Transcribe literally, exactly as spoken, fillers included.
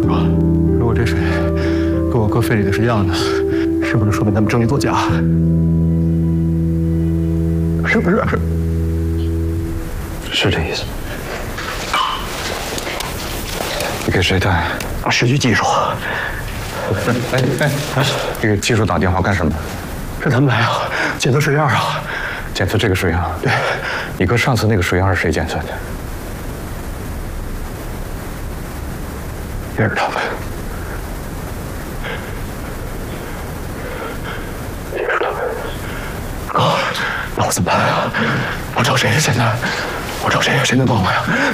如果这水跟我哥肺里的是一样的，是不是说明他们证据作假？是不是？ 是这意思。你给谁带？ 市局技术。 哎哎哎！你给技术打电话干什么？ 让他们来啊，检测水样啊。 检测这个水样？ 对。 你哥上次那个水样是谁检测的？ 也是他们。也是他们。哥，那我怎么办啊？我找谁呀？现在？我找谁呀？谁能帮我呀？